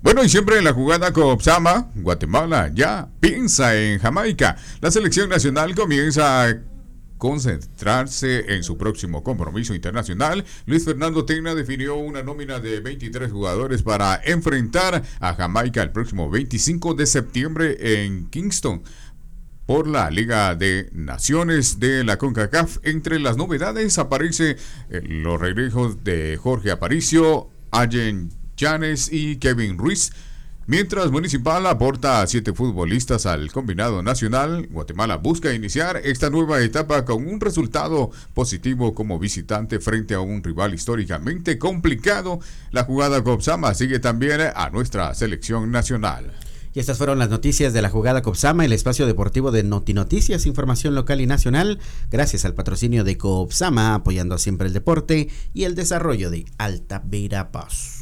Bueno, y siempre en la jugada Copsama, Guatemala ya piensa en Jamaica. La selección nacional comienza a concentrarse en su próximo compromiso internacional. Luis Fernando Tena definió una nómina de 23 jugadores para enfrentar a Jamaica el próximo 25 de septiembre en Kingston por la Liga de Naciones de la CONCACAF. Entre las novedades aparece los regresos de Jorge Aparicio, Allen Yanes y Kevin Ruiz. Mientras Municipal aporta a 7 futbolistas al combinado nacional, Guatemala busca iniciar esta nueva etapa con un resultado positivo como visitante frente a un rival históricamente complicado. La jugada Copsama sigue también a nuestra selección nacional. Y estas fueron las noticias de la jugada Copsama, el espacio deportivo de Notinoticias, información local y nacional, gracias al patrocinio de Copsama, apoyando siempre el deporte y el desarrollo de Alta Verapaz.